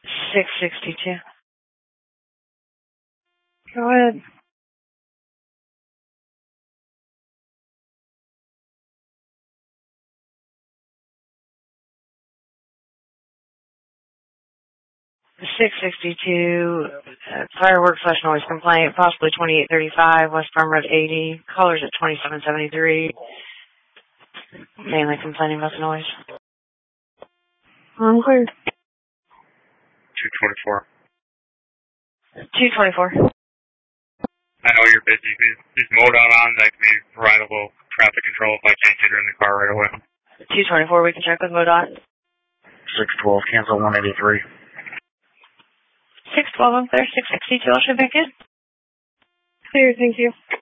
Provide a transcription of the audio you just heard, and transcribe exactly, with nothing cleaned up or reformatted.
six sixty-two. Go ahead. six sixty-two, uh, fireworks slash noise complaint, possibly twenty-eight thirty-five, West Farm Road eighty, callers at twenty-seven seventy-three, mainly complaining about the noise. I'm clear. two twenty-four. two twenty-four. I know you're busy. Is, is MoDOT on? That can be provide a little traffic control if I can't get her in the car right away. two twenty-four, we can check with MoDOT. six twelve, cancel one eighty-three. six twelve up there, six sixty-two, I'll show back in. Clear, thank you.